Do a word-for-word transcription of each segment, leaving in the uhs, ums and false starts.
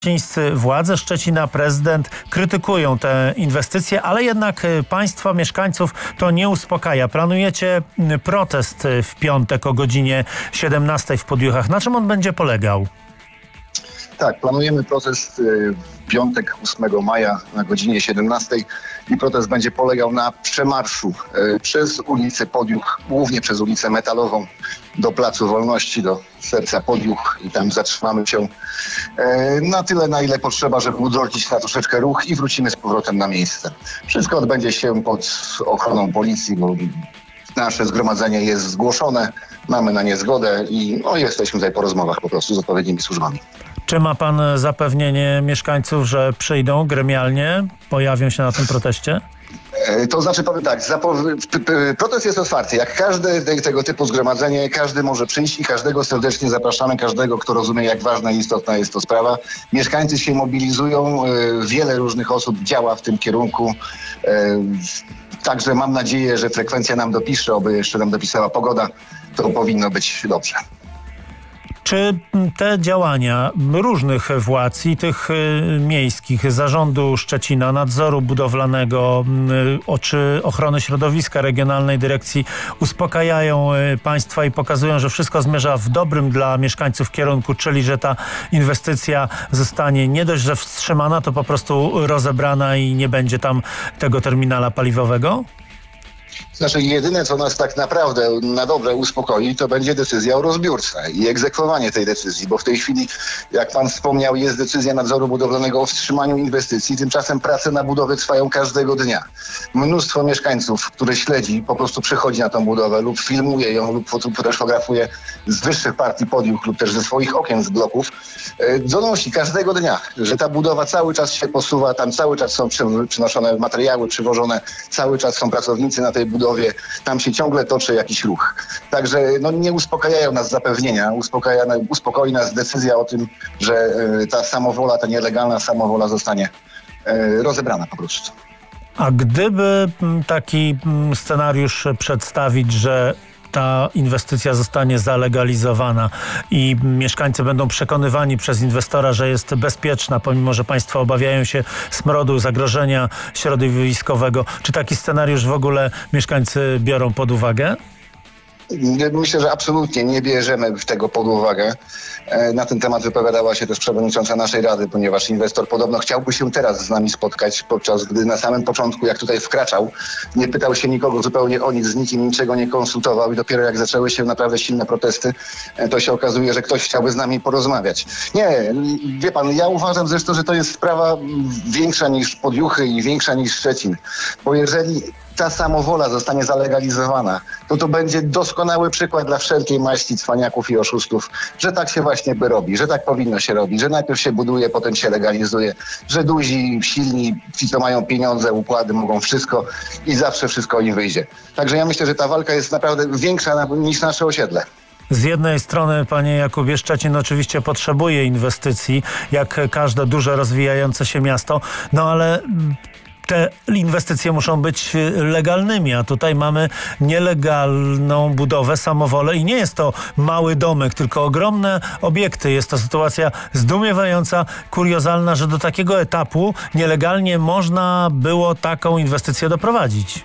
Szczecińscy władze Szczecina, prezydent krytykują te inwestycje, ale jednak państwa, mieszkańców to nie uspokaja. Planujecie protest w piątek o godzinie siedemnastej w Podjuchach. Na czym on będzie polegał? Tak, planujemy protest w piątek ósmego maja na godzinie siedemnastej i protest będzie polegał na przemarszu przez ulicę Podjuch, głównie przez ulicę Metalową do Placu Wolności, do serca Podjuch i tam zatrzymamy się na tyle, na ile potrzeba, żeby udrożnić na troszeczkę ruch i wrócimy z powrotem na miejsce. Wszystko odbędzie się pod ochroną policji, bo nasze zgromadzenie jest zgłoszone, mamy na nie zgodę i no, jesteśmy tutaj po rozmowach po prostu z odpowiednimi służbami. Czy ma pan zapewnienie mieszkańców, że przyjdą gremialnie, pojawią się na tym proteście? To znaczy, powiem tak, protest jest otwarty. Jak każde tego typu zgromadzenie, każdy może przyjść i każdego serdecznie zapraszamy, każdego, kto rozumie, jak ważna i istotna jest to sprawa. Mieszkańcy się mobilizują, wiele różnych osób działa w tym kierunku. Także mam nadzieję, że frekwencja nam dopisze, oby jeszcze nam dopisała pogoda, to powinno być dobrze. Czy te działania różnych władz i tych miejskich, zarządu Szczecina, nadzoru budowlanego czy ochrony środowiska, regionalnej dyrekcji uspokajają państwa i pokazują, że wszystko zmierza w dobrym dla mieszkańców kierunku, czyli że ta inwestycja zostanie nie dość, że wstrzymana, to po prostu rozebrana i nie będzie tam tego terminala paliwowego? Znaczy jedyne, co nas tak naprawdę na dobre uspokoi, to będzie decyzja o rozbiórce i egzekwowanie tej decyzji, bo w tej chwili, jak pan wspomniał, jest decyzja nadzoru budowlanego o wstrzymaniu inwestycji, tymczasem prace na budowie trwają każdego dnia. Mnóstwo mieszkańców, które śledzi, po prostu przychodzi na tą budowę lub filmuje ją, lub fotografuje z wyższych partii Podjuch lub też ze swoich okien z bloków, donosi każdego dnia, że ta budowa cały czas się posuwa, tam cały czas są przynoszone materiały, przywożone, cały czas są pracownicy na tej budowie, tam się ciągle toczy jakiś ruch. Także no, nie uspokajają nas zapewnienia, uspokaja, uspokoi nas decyzja o tym, że y, ta samowola, ta nielegalna samowola zostanie y, rozebrana po prostu. A gdyby taki scenariusz przedstawić, że ta inwestycja zostanie zalegalizowana i mieszkańcy będą przekonywani przez inwestora, że jest bezpieczna, pomimo że państwo obawiają się smrodu, zagrożenia środowiskowego. Czy taki scenariusz w ogóle mieszkańcy biorą pod uwagę? Myślę, że absolutnie nie bierzemy tego pod uwagę. Na ten temat wypowiadała się też przewodnicząca naszej rady, ponieważ inwestor podobno chciałby się teraz z nami spotkać, podczas gdy na samym początku, jak tutaj wkraczał, nie pytał się nikogo zupełnie o nic, z nikim niczego nie konsultował i dopiero jak zaczęły się naprawdę silne protesty, to się okazuje, że ktoś chciałby z nami porozmawiać. Nie, wie pan, ja uważam zresztą, że to jest sprawa większa niż Podjuchy i większa niż Szczecin, bo jeżeli ta samowola zostanie zalegalizowana, to to będzie doskonały przykład dla wszelkiej maści cwaniaków i oszustów, że tak się właśnie by robi, że tak powinno się robić, że najpierw się buduje, potem się legalizuje, że duzi, silni, ci co mają pieniądze, układy, mogą wszystko i zawsze wszystko im wyjdzie. Także ja myślę, że ta walka jest naprawdę większa niż nasze osiedle. Z jednej strony, panie Jakubie, Szczecin oczywiście potrzebuje inwestycji, jak każde duże rozwijające się miasto, no ale te inwestycje muszą być legalnymi, a tutaj mamy nielegalną budowę, samowolę i nie jest to mały domek, tylko ogromne obiekty. Jest to sytuacja zdumiewająca, kuriozalna, że do takiego etapu nielegalnie można było taką inwestycję doprowadzić.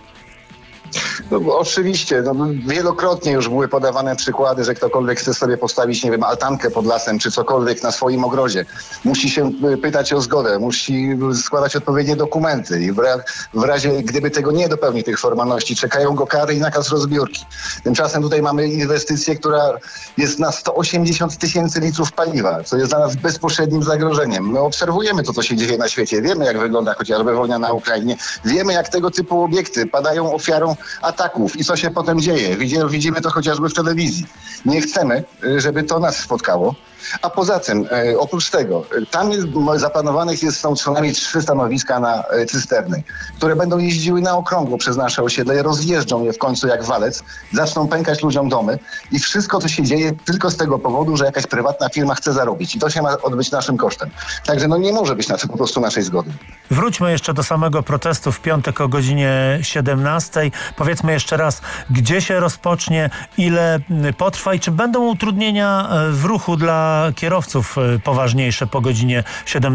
No, oczywiście, no, wielokrotnie już były podawane przykłady, że ktokolwiek chce sobie postawić, nie wiem, altankę pod lasem czy cokolwiek na swoim ogrodzie. Musi się pytać o zgodę, musi składać odpowiednie dokumenty i w, ra- w razie, gdyby tego nie dopełni tych formalności, czekają go kary i nakaz rozbiórki. Tymczasem tutaj mamy inwestycję, która jest na sto osiemdziesiąt tysięcy litrów paliwa, co jest dla nas bezpośrednim zagrożeniem. My obserwujemy to, co się dzieje na świecie, wiemy, jak wygląda chociażby wojna na Ukrainie, wiemy, jak tego typu obiekty padają ofiarą ataków i co się potem dzieje. Widzimy, widzimy to chociażby w telewizji. Nie chcemy, żeby to nas spotkało. A poza tym, e, oprócz tego, tam jest, zaplanowanych jest, są co najmniej trzy stanowiska na e, cysterny, które będą jeździły na okrągło przez nasze osiedle, rozjeżdżą je w końcu jak walec, zaczną pękać ludziom domy i wszystko to się dzieje tylko z tego powodu, że jakaś prywatna firma chce zarobić i to się ma odbyć naszym kosztem. Także no nie może być na to po prostu naszej zgody. Wróćmy jeszcze do samego protestu w piątek o godzinie siedemnastej. Powiedzmy jeszcze raz, gdzie się rozpocznie, ile potrwa i czy będą utrudnienia w ruchu dla dla kierowców poważniejsze po godzinie siedemnastej.